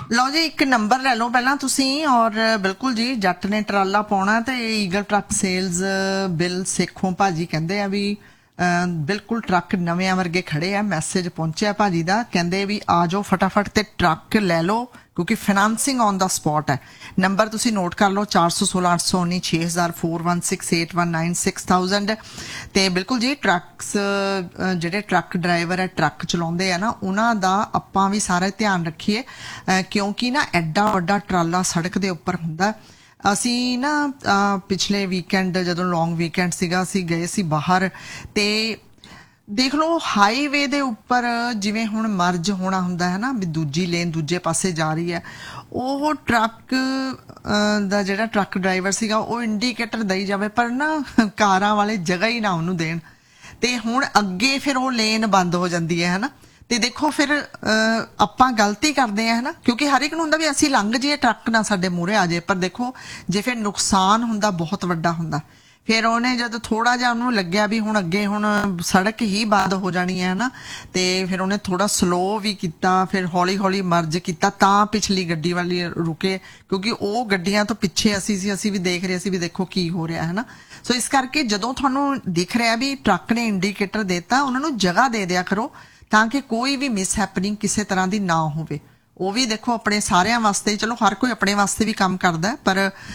लो जी एक नंबर ले लो पहला तुसी और बिल्कुल जी जट ने ट्राला पाउणा ते eagle truck sales bill Sekhon भाजी कहंदे आ भी बिल्कुल ट्रक नवें वर्गे खड़े आ मैसेज पहुंचा भाजी दा कहंदे भी आ जाओ फटाफट ते ट्रक ले लो क्योंकि फाइनेंसिंग ऑन द स्पॉट है। नंबर तुसी नोट कर लो 416 819 6000 416 819 6000 ते बिल्कुल जी ट्रक्स ਜਿਹੜੇ ट्रक ड्राइवर है ट्रक चलाਉਂਦੇ ਆ ना ਉਹਨਾਂ ਦਾ ਆਪਾਂ ਵੀ ਸਾਰਾ ਧਿਆਨ ਰੱਖੀਏ ਕਿਉਂਕਿ ਨਾ ਐਡਾ ਵੱਡਾ ਟਰਾਲਾ ਸੜਕ ਦੇ ਉੱਪਰ ਹੁੰਦਾ। ਅਸੀਂ ਨਾ ਪਿਛਲੇ ਵੀਕਐਂਡ ਜਦੋਂ ਲੌਂਗ ਵੀਕਐਂਡ ਸੀਗਾ ਅਸੀਂ ਗਏ ਸੀ ਬਾਹਰ ਤੇ देख लो हाईवे दे उपर जिवें हुण मर्ज होना हुंदा है ना भी दूजी लेन दूजे पासे जा रही है ਉਹ ट्रक ਦਾ ਜਿਹੜਾ ट्रक ड्राइवर ਸੀਗਾ ਉਹ इंडीकेटर दई जावे पर ना कारां वाले जगह ही ना ਉਹਨੂੰ देण ਤੇ ਹੁਣ ਅੱਗੇ ਫਿਰ ਉਹ ਲੇਨ ਬੰਦ ਹੋ ਜਾਂਦੀ ਹੈ ਹਨਾ। ਤੇ ਦੇਖੋ ਫਿਰ ਆਪਾਂ ਗਲਤੀ ਕਰਦੇ ਆ ਹਨਾ ਕਿਉਂਕਿ ਹਰ ਇੱਕ ਨੂੰ ਹੁੰਦਾ ਵੀ ਅਸੀਂ ਲੰਘ ਜਾਈਏ ਟਰੱਕ ਨਾ ਸਾਡੇ ਮੂਹਰੇ ਆ ਜਾਏ ਪਰ ਦੇਖੋ ਜੇ ਫਿਰ ਨੁਕਸਾਨ ਹੁੰਦਾ ਬਹੁਤ ਵੱਡਾ ਹੁੰਦਾ। ਫਿਰ ਉਹਨੇ ਜਦ ਥੋੜਾ ਜਿਹਾ ਉਹਨੂੰ ਲੱਗਿਆ ਵੀ ਹੁਣ ਅੱਗੇ ਹੁਣ ਸੜਕ ਹੀ ਬੰਦ ਹੋ ਜਾਣੀ ਹੈ ਨਾ ਤੇ ਫਿਰ ਉਹਨੇ ਥੋੜਾ ਸਲੋ ਵੀ ਕੀਤਾ ਫਿਰ ਹੌਲੀ ਹੌਲੀ ਮਰਜ ਕੀਤਾ ਤਾਂ ਪਿਛਲੀ ਗੱਡੀ ਵਾਲੀ ਰੁਕੇ ਕਿਉਂਕਿ ਉਹ ਗੱਡੀਆਂ ਤੋਂ ਪਿੱਛੇ ਅਸੀਂ ਵੀ ਦੇਖ ਰਹੇ ਸੀ ਵੀ ਦੇਖੋ ਕੀ ਹੋ ਰਿਹਾ ਹੈ ਨਾ। ਸੋ ਇਸ ਕਰਕੇ ਜਦੋਂ ਤੁਹਾਨੂੰ ਦਿਖ ਰਿਹਾ ਵੀ ਟਰੱਕ ਨੇ ਇੰਡੀਕੇਟਰ ਦਿੱਤਾ ਉਹਨਾਂ ਨੂੰ ਜਗ੍ਹਾ ਦੇ ਦਿਆ ਕਰੋ ਤਾਂ ਕਿ ਕੋਈ ਵੀ ਮਿਸ ਹੈਪਨਿੰਗ ਕਿਸੇ ਤਰ੍ਹਾਂ ਦੀ ਨਾ ਹੋਵੇ। ਉਹ ਵੀ ਦੇਖੋ ਆਪਣੇ ਸਾਰਿਆਂ ਵਾਸਤੇ ਚਲੋ ਹਰ ਕੋਈ ਆਪਣੇ ਵਾਸਤੇ ਵੀ ਕੰਮ ਕਰਦਾ ਪਰ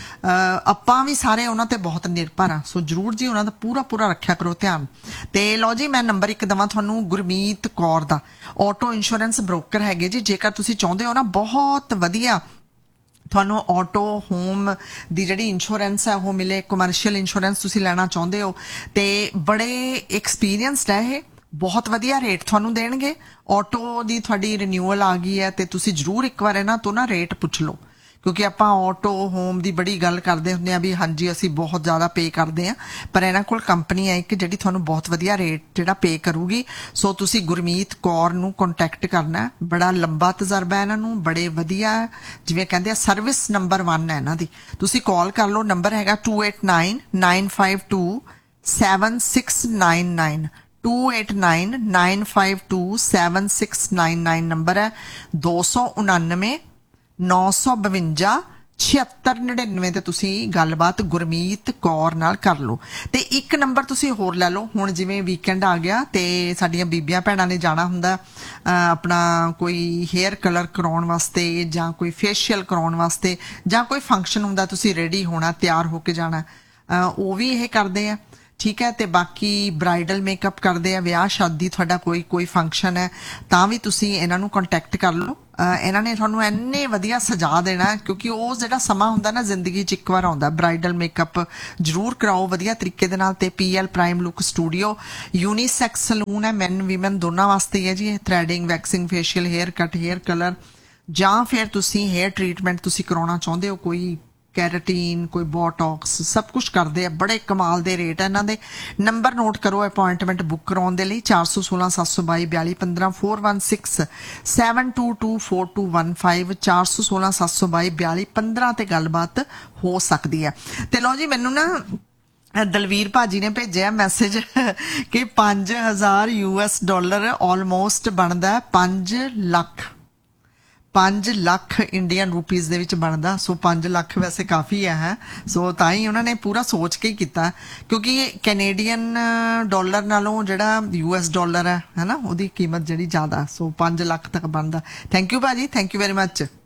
ਆਪਾਂ ਵੀ ਸਾਰੇ ਉਹਨਾਂ ਤੇ ਬਹੁਤ ਨਿਰਭਰ ਆ। ਸੋ ਜਰੂਰ ਜੀ ਉਹਨਾਂ ਦਾ ਪੂਰਾ ਰੱਖਿਆ ਕਰੋ ਧਿਆਨ। ਤੇ ਲਓ ਜੀ ਮੈਂ ਨੰਬਰ 1 ਦਵਾਂ ਤੁਹਾਨੂੰ ਗੁਰਮੀਤ ਕੌਰ ਦਾ ਆਟੋ ਇੰਸ਼ੋਰੈਂਸ ਬ੍ਰੋਕਰ ਹੈਗੇ ਜੀ। ਜੇਕਰ ਤੁਸੀਂ ਚਾਹੁੰਦੇ ਹੋ ਨਾ ਬਹੁਤ ਵਧੀਆ ਤੁਹਾਨੂੰ ਆਟੋ ਹੋਮ ਦੀ ਜਿਹੜੀ ਇੰਸ਼ੋਰੈਂਸ ਹੈ ਉਹ ਮਿਲੇ ਕਮਰਸ਼ੀਅਲ ਇੰਸ਼ੋਰੈਂਸ ਤੁਸੀਂ ਲੈਣਾ ਚਾਹੁੰਦੇ ਹੋ ਤੇ ਬੜੇ ਐਕਸਪੀਰੀਅੰਸਡ ਹੈ ਇਹ बहुत वधिया रेट ਤੁਹਾਨੂੰ ਦੇਣਗੇ। ਆਟੋ ਦੀ ਤੁਹਾਡੀ ਰਿਨਿਊਅਲ ਆ ਗਈ ਹੈ ਤੇ ਤੁਸੀਂ ਜ਼ਰੂਰ ਇੱਕ ਵਾਰ ਇਹਨਾਂ ਤੋਂ ਨਾ ਰੇਟ ਪੁੱਛ ਲਓ ਕਿਉਂਕਿ ਆਪਾਂ ਆਟੋ ਹੋਮ ਦੀ ਬੜੀ ਗੱਲ ਕਰਦੇ ਹੁੰਦੇ ਆ ਵੀ ਹਾਂਜੀ ਅਸੀਂ ਬਹੁਤ ਜ਼ਿਆਦਾ ਪੇ ਕਰਦੇ ਆ ਪਰ ਇਹਨਾਂ ਕੋਲ ਕੰਪਨੀ ਹੈ ਇੱਕ ਜਿਹੜੀ ਤੁਹਾਨੂੰ ਬਹੁਤ ਵਧੀਆ ਰੇਟ ਜਿਹੜਾ ਪੇ ਕਰੂਗੀ। ਸੋ ਤੁਸੀਂ ਗੁਰਮੀਤ ਕੌਰ ਨੂੰ ਕੰਟੈਕਟ ਕਰਨਾ ਬੜਾ ਲੰਬਾ ਤਜਰਬਾ ਇਹਨਾਂ ਨੂੰ ਬੜੇ ਵਧੀਆ ਜਿਵੇਂ ਕਹਿੰਦੇ ਆ ਸਰਵਿਸ ਨੰਬਰ 1 ਹੈ ਇਹਨਾਂ ਦੀ। ਤੁਸੀਂ ਕਾਲ ਕਰ ਲਓ ਨੰਬਰ ਹੈਗਾ 289952 7699 2899527699 नंबर है 299 952 7699 ਤੇ ਤੁਸੀਂ ਗੱਲਬਾਤ ਗੁਰਮੀਤ ਕੌਰ ਨਾਲ ਕਰ ਲਓ। ਤੇ ਇੱਕ ਨੰਬਰ ਤੁਸੀਂ ਹੋਰ ਲੈ ਲਓ ਹੁਣ ਜਿਵੇਂ ਵੀਕਐਂਡ ਆ ਗਿਆ ਤੇ ਸਾਡੀਆਂ ਬੀਬੀਆਂ ਭੈਣਾਂ ਨੇ ਜਾਣਾ ਹੁੰਦਾ ਆਪਣਾ ਕੋਈ ਹੇਅਰ ਕਲਰ ਕਰਾਉਣ ਵਾਸਤੇ ਜਾਂ ਕੋਈ ਫੇਸ਼ੀਅਲ ਕਰਾਉਣ ਵਾਸਤੇ ਜਾਂ ਕੋਈ ਫੰਕਸ਼ਨ ਹੁੰਦਾ ਤੁਸੀਂ ਰੈਡੀ ਹੋਣਾ ਤਿਆਰ ਹੋ ਕੇ ਜਾਣਾ ਉਹ ਵੀ ਇਹ ਕਰਦੇ ਆ ठीक है। तो बाकी ब्राइडल मेकअप करते हैं ब्याह शादी थोड़ा कोई फंक्शन है तां भी तुसी इन्हां नूं कॉन्टैक्ट कर लो। इन्हां ने तुहानूं इन्ने वधिया सजा देना क्योंकि वो जिहड़ा समा हुंदा ना जिंदगी च एक बार आउंदा। ब्राइडल मेकअप जरूर कराओ वधिया तरीके दे नाल ते PL prime look studio यूनीसैक्स salon है मैन वीमन दोनों वास्ते है जी। Threading waxing facial hair cut hair colour जां फिर तुसी हेयर ट्रीटमेंट तुसी कराउणा चाहुंदे हो कोई कैरेटीन कोई बोटॉक्स सब कुछ करते हैं बड़े कमाल के रेट है इन्हों के। नंबर नोट करो अपॉइंटमेंट बुक कराने के लिए 416 722 4215 416 722 4215 416 722 4215 ते गलबात हो सकती है। तो लो जी मैनू ना दलवीर भाजी ने भेजा मैसेज कि 5000 US$ ऑलमोस्ट बनता 5 लाख 5 लाख इंडियन रूपीज़ ਦੇ ਵਿੱਚ ਬਣਦਾ। ਸੋ 5 ਲੱਖ ਵੈਸੇ ਕਾਫੀ ਹੈ ਸੋ ਤਾਂ ਹੀ ਉਹਨਾਂ ਨੇ ਪੂਰਾ ਸੋਚ ਕੇ ਹੀ ਕੀਤਾ ਕਿਉਂਕਿ ਕੈਨੇਡੀਅਨ ਡਾਲਰ ਨਾਲੋਂ ਜਿਹੜਾ US$ ਹੈ ਨਾ ਉਹਦੀ ਕੀਮਤ ਜਿਹੜੀ ਜ਼ਿਆਦਾ ਸੋ 5 ਲੱਖ ਤੱਕ ਬਣਦਾ। ਥੈਂਕ ਯੂ ਭਾਜੀ ਥੈਂਕ ਯੂ ਵੈਰੀ ਮੱਚ।